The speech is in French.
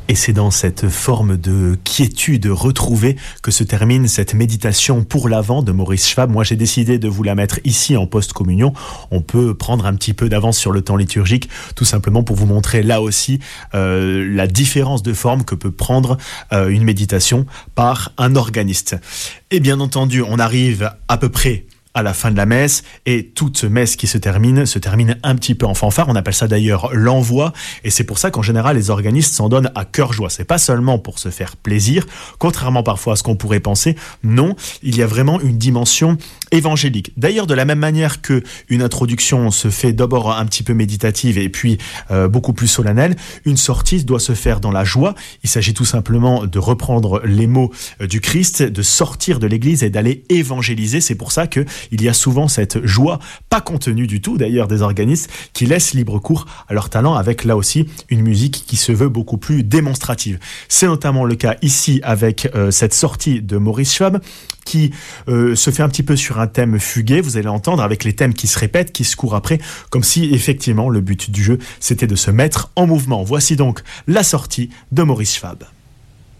Et c'est dans cette forme de quiétude retrouvée que se termine cette méditation pour l'Avent de Maurice Schwab. Moi, j'ai décidé de vous la mettre ici en post-communion. On peut prendre un petit peu d'avance sur le temps liturgique, tout simplement pour vous montrer là aussi la différence de forme que peut prendre une méditation par un organiste. Et bien entendu, on arrive à peu près à la fin de la messe, et toute messe qui se termine un petit peu en fanfare. On appelle ça d'ailleurs l'envoi, et c'est pour ça qu'en général les organistes s'en donnent à cœur joie. C'est pas seulement pour se faire plaisir, contrairement parfois à ce qu'on pourrait penser. Non, il y a vraiment une dimension évangélique. D'ailleurs, de la même manière que une introduction se fait d'abord un petit peu méditative et puis beaucoup plus solennelle, une sortie doit se faire dans la joie. Il s'agit tout simplement de reprendre les mots du Christ, de sortir de l'église et d'aller évangéliser. C'est pour ça que il y a souvent cette joie, pas contenue du tout d'ailleurs des organistes, qui laissent libre cours à leur talent avec là aussi une musique qui se veut beaucoup plus démonstrative. C'est notamment le cas ici avec cette sortie de Maurice Schwab qui se fait un petit peu sur un thème fugué, vous allez entendre, avec les thèmes qui se répètent, qui se courent après, comme si effectivement le but du jeu c'était de se mettre en mouvement. Voici donc la sortie de Maurice Schwab.